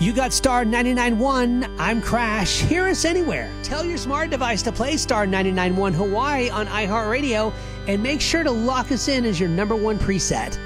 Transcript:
You got Star 99.1. I'm Crash. Hear us anywhere. Tell your smart device to play Star 99.1 Hawaii on iHeartRadio and make sure to lock us in as your number one preset.